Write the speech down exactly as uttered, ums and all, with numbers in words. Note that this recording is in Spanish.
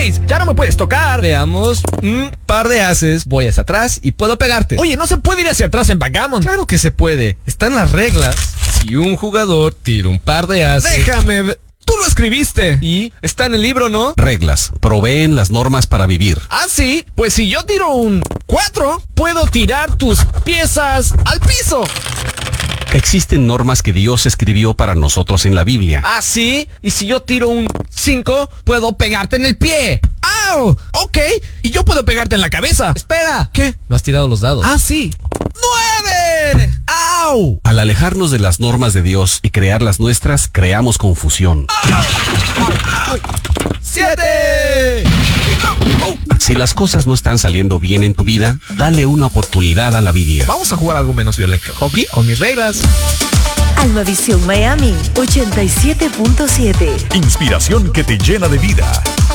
seis. Ya no me puedes tocar. Veamos. Un par de ases. Voy hacia atrás y puedo pegarte. Oye, no se puede ir hacia atrás en backgammon. Claro que se puede. Están las reglas. Si un jugador tira un par de ases... Déjame ver. Tú lo escribiste. Y está en el libro, ¿no? Reglas. Proveen las normas para vivir. Ah, sí. Pues si yo tiro un cuatro, puedo tirar tus piezas al piso. Existen normas que Dios escribió para nosotros en la Biblia. Ah, sí. Y si yo tiro un cinco, puedo pegarte en el pie. ¡Au! Ok. Y yo puedo pegarte en la cabeza. Espera. ¿Qué? No has tirado los dados. Ah, sí. ¡Nueve! ¡Au! Al alejarnos de las normas de Dios y crear las nuestras, creamos confusión. ¡Siete! Si las cosas no están saliendo bien en tu vida, dale una oportunidad a la Biblia. Vamos a jugar algo menos violento. Hockey con mis reglas. Almavisión Miami ochenta y siete punto siete. Inspiración que te llena de vida.